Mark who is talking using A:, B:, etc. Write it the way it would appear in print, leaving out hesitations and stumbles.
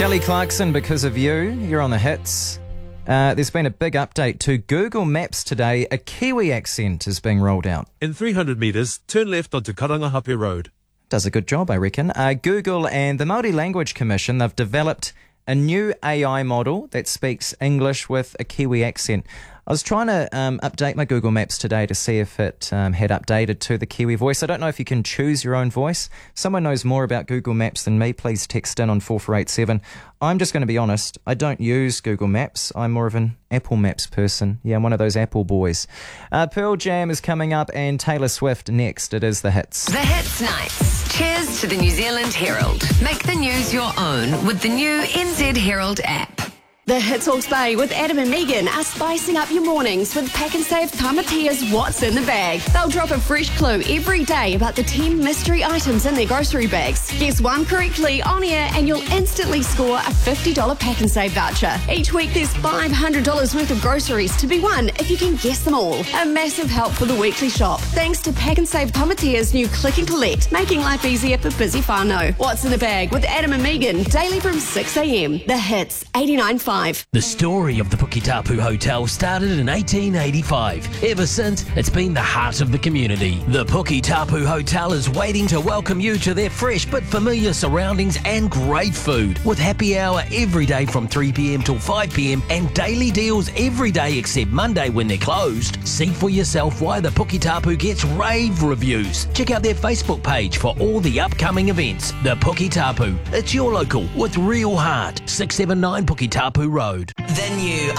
A: Kelly Clarkson, Because of You. You're on the hits. There's been a big update to Google Maps today. A Kiwi accent is being rolled out.
B: In 300 metres, turn left onto Karangahape Road.
A: Does a good job, I reckon. Google and the Māori Language Commission, they've developed a new AI model that speaks English with a Kiwi accent. I was trying to update my Google Maps today to see if it had updated to the Kiwi voice. I don't know if you can choose your own voice. Someone knows more about Google Maps than me. Please text in on 4487. I'm just going to be honest. I don't use Google Maps. I'm more of an Apple Maps person. Yeah, I'm one of those Apple boys. Pearl Jam is coming up and Taylor Swift next. It is The Hits.
C: The Hits Nights. Cheers to the New Zealand Herald. Make the news your own with the new NZ Herald app.
D: The Hits Hawke's Bay with Adam and Megan are spicing up your mornings with Pack and Save Tamatia's What's in the Bag. They'll drop a fresh clue every day about the 10 mystery items in their grocery bags. Guess one correctly on air and you'll instantly score a $50 Pack and Save voucher. Each week there's $500 worth of groceries to be won if you can guess them all. A massive help for the weekly shop. Thanks to Pack and Save Tamatia's new Click and Collect, making life easier for busy whānau. What's in the Bag with Adam and Megan, daily from 6 a.m. The Hits 89.5.
E: The story of the Puketapu Hotel started in 1885. Ever since, it's been the heart of the community. The Puketapu Hotel is waiting to welcome you to their fresh but familiar surroundings and great food. With happy hour every day from 3 p.m. till 5 p.m. and daily deals every day except Monday when they're closed. See for yourself why the Puketapu gets rave reviews. Check out their Facebook page for all the upcoming events. The Puketapu. It's your local with real heart. 679 Puketapu Road.
C: The new